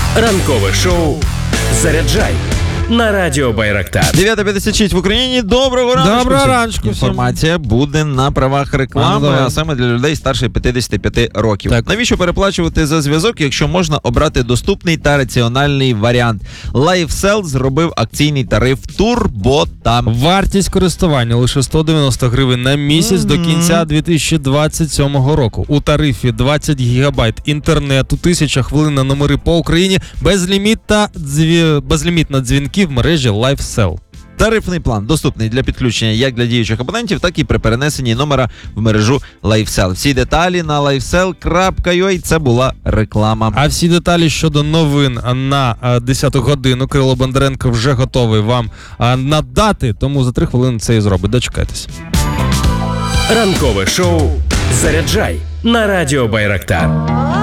Ранкове шоу «Заряджай» на радіо Байрактар. 9:56 в Україні. Доброго ранку. Доброго ранку. Інформація буде на правах реклами, а саме для людей старше 55 років. Так. Навіщо переплачувати за зв'язок, якщо можна обрати доступний та раціональний варіант? LifeSell зробив акційний тариф Турбота. Вартість користування лише 190 гривень на місяць до кінця 2027 року. У тарифі 20 гігабайт інтернету, 1000 хвилин на номери по Україні, безлімітна дзвінки в мережі LifeSell. Тарифний план доступний для підключення як для діючих абонентів, так і при перенесенні номера в мережу LifeSell. Всі деталі на lifesell.ua. Це була реклама. А всі деталі щодо новин на 10 годину Кирило Бондаренко вже готовий вам надати, тому за 3 хвилини це і зробить. Дочекайтесь. Ранкове шоу «Заряджай» на радіо Байрактар.